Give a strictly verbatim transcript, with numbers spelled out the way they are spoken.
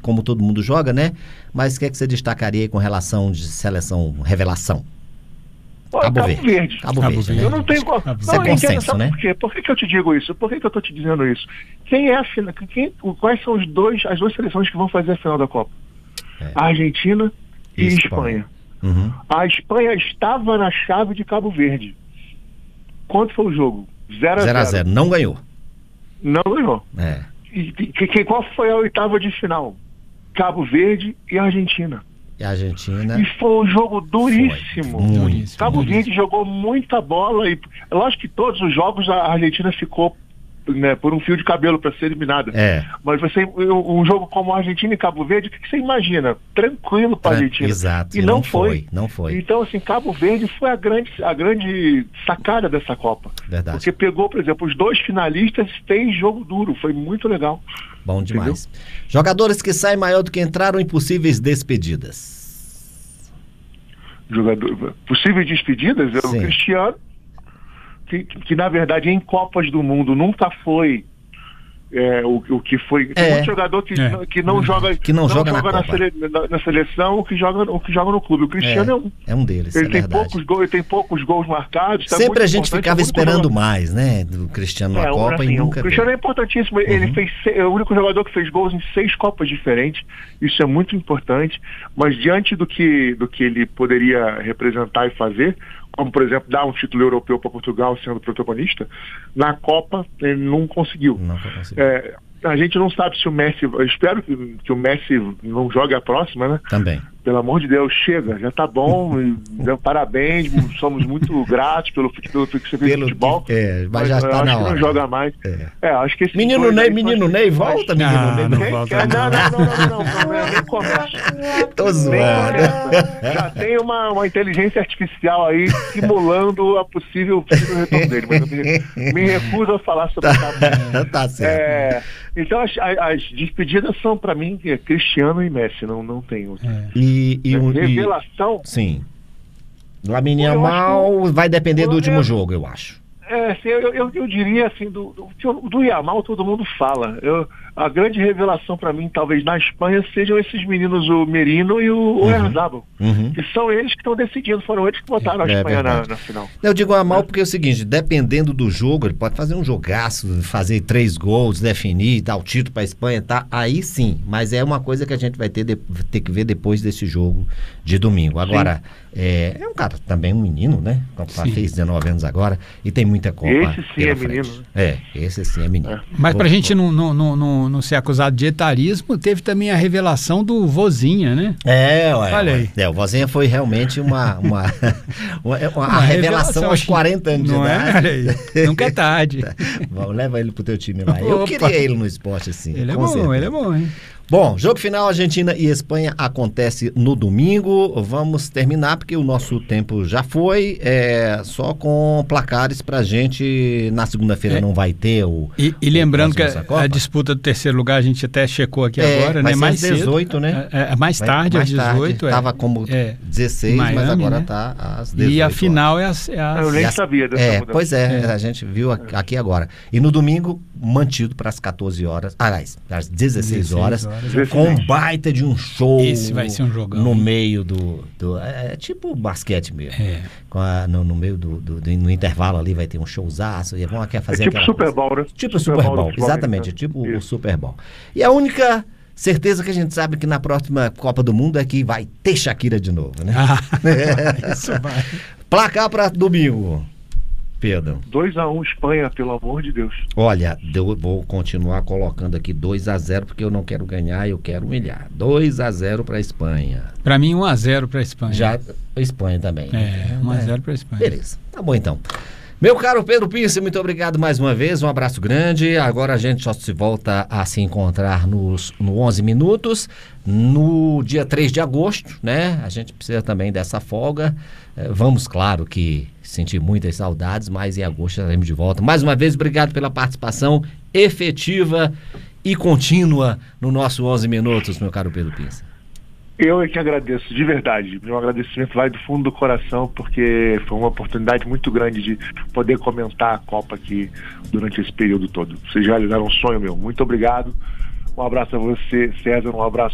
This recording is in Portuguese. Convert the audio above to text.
como todo mundo joga, né? Mas o que é que você destacaria aí com relação de seleção revelação? Pô, Cabo, Cabo Verde. Verde. Cabo, Cabo Verde. Verde. Eu não tenho... Isso é consenso, né? Por quê? Por que, que eu te digo isso? Por que, que eu tô te dizendo isso? Quem é a final? Quem... Quais são os dois, as duas seleções que vão fazer a final da Copa? É. A Argentina e, e Espanha. Espanha. Uhum. A Espanha estava na chave de Cabo Verde. Quanto foi o jogo? zero a zero. Não ganhou. Não ganhou. É. E, e qual foi a oitava de final? Cabo Verde e Argentina. E a Argentina... E foi um jogo duríssimo. Foi, muito, Cabo muito. Verde jogou muita bola. E lógico que todos os jogos a Argentina ficou, né, por um fio de cabelo para ser eliminada. É. Mas você, um jogo como a Argentina e Cabo Verde, o que você imagina? Tranquilo para a Argentina. Exato. E, e não, não foi. foi. Não foi. Então, assim, Cabo Verde foi a grande, a grande sacada dessa Copa. Verdade. Porque pegou, por exemplo, os dois finalistas, fez jogo duro. Foi muito legal. Bom demais. Entendeu? Jogadores que saem maior do que entraram em possíveis despedidas. Jogador, possíveis despedidas? É o Cristiano, que, que, que na verdade em Copas do Mundo nunca foi é, o, o que foi. Tem é. um jogador que, é. que não joga, que não não joga, joga na, na, sele, na, na seleção, o que joga, o que joga no clube. O Cristiano é, é um. É um deles. Ele é tem verdade. poucos gols, ele tem poucos gols marcados. Tá Sempre a gente ficava é esperando mais, né? Do Cristiano na é, Copa assim, e nunca. O Cristiano veio. É importantíssimo. Uhum. Ele fez, é o único jogador que fez gols em seis Copas diferentes. Isso é muito importante. Mas diante do que, do que ele poderia representar e fazer, como por exemplo dar um título europeu para Portugal sendo protagonista, na Copa ele não conseguiu. Não conseguiu. É, a gente não sabe se o Messi, eu espero que, que o Messi não jogue a próxima, né? Também. Pelo amor de Deus, chega, já tá bom, e, parabéns, somos muito gratos pelo, pelo que você fez no futebol. Que, é, mas, mas já está na acho hora. Que não joga mais. É. É, acho que esse menino Ney, menino Ney, volta, menino ah, Ney. Não, não, volta, não, não, não, não, não, não, não, nem começa. Tô zoando. Já tem uma, uma inteligência artificial aí simulando a possível, possível retorno dele, mas eu me, me recuso a falar sobre tá, isso. Tá certo. É, então as, as despedidas são para mim Cristiano e Messi, não, não tem outro. É. E, e, revelação? E, sim. Lamine Yamal vai depender do último eu, jogo, eu acho. É, assim, eu, eu, eu diria assim, do, do, do Yamal todo mundo fala. Eu, a grande revelação para mim, talvez na Espanha, sejam esses meninos, o Merino e o uhum. Oyarzabal, uhum. que são eles que estão decidindo, foram eles que botaram a é, Espanha é na, na final. Eu digo Yamal é. porque é o seguinte, dependendo do jogo, ele pode fazer um jogaço, fazer três gols, definir, dar o título para a Espanha, tá? Aí sim, mas é uma coisa que a gente vai ter, de, ter que ver depois desse jogo de domingo. Agora, é, é um cara também um menino, né? Fez dezenove anos agora e tem muita Copa. Esse sim é frente. menino. É, esse sim é menino. É. Mas pra gente não, não, não, não ser acusado de etarismo, teve também a revelação do Vozinha, né? É, ué, Olha ué. aí. É, o Vozinha foi realmente uma, uma, uma, uma, uma revelação, revelação aos quarenta anos não de é? idade. Olha aí. Nunca é tarde. Vamos, leva ele pro teu time lá. Eu Opa. queria ele no esporte assim. Ele é bom, certeza. ele é bom, hein? Bom, jogo final Argentina e Espanha acontece no domingo. Vamos terminar porque o nosso tempo já foi, é, só com placares pra gente. Na segunda-feira é. não vai ter o... E, e lembrando que a, a disputa do terceiro lugar a gente até checou aqui é, agora, né? Mais às dezoito, cedo, né? É, é mais tarde, às dezoito. Estava é. como é. dezesseis, Miami, mas agora está né? às dezoito. E a final é às... É às... Eu nem sabia dessa é, mudança. Pois é, é, a gente viu aqui agora. E no domingo, mantido para as quatorze horas, aliás, às dezesseis horas, horas com um baita de um show. Esse vai ser um jogão. No meio do... do é tipo basquete mesmo. É. Com a, no, no meio do, do, do... No intervalo ali vai ter um showzaço. E vão quer fazer é tipo Super Bowl, né? Tipo Super, Super Bowl, Bowl exatamente. É tipo Isso. o Super Bowl. E a única... certeza que a gente sabe que na próxima Copa do Mundo é que vai ter Shakira de novo, né? Ah, isso vai. Placar para domingo, Pedro. dois a um Espanha, pelo amor de Deus. Olha, eu vou continuar colocando aqui dois a zero porque eu não quero ganhar, eu quero humilhar. dois a zero para a Espanha. Para mim um a zero para a Espanha. Já a Espanha também. É, um a zero para a Espanha. Beleza, tá bom então. Meu caro Pedro Pince, muito obrigado mais uma vez, um abraço grande. Agora a gente só se volta a se encontrar nos, no onze minutos, no dia três de agosto, né? A gente precisa também dessa folga. É, vamos, claro, que sentir muitas saudades, mas em agosto estaremos de volta. Mais uma vez, obrigado pela participação efetiva e contínua no nosso onze minutos, meu caro Pedro Pince. Eu é que agradeço, de verdade. Meu agradecimento vai do fundo do coração, porque foi uma oportunidade muito grande de poder comentar a Copa aqui durante esse período todo. Vocês realizaram um sonho meu. Muito obrigado. Um abraço a você, César. Um abraço